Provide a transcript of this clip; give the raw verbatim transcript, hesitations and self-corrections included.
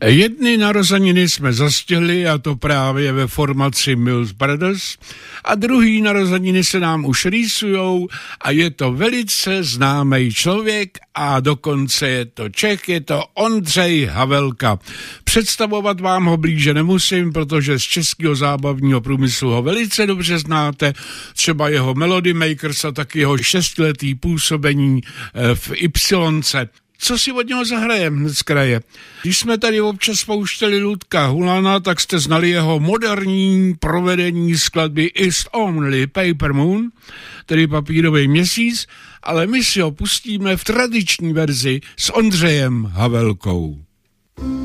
Jedny narozeniny jsme zastihli, a to právě ve formaci Mills Brothers, a druhý narozeniny se nám už rýsujou a je to velice známý člověk a dokonce je to Čech, je to Ondřej Havelka. Představovat vám ho blíže nemusím, protože z českého zábavního průmyslu ho velice dobře znáte, třeba jeho Melody Makers a taky jeho šestiletý působení v Ypsilonce. Co si od něho zahrajem hned z kraje? Když jsme tady občas pouštěli Ludka Hulana, tak jste znali jeho moderní provedení skladby It's Only Paper Moon, tedy papírový měsíc, ale my si ho pustíme v tradiční verzi s Ondřejem Havelkou.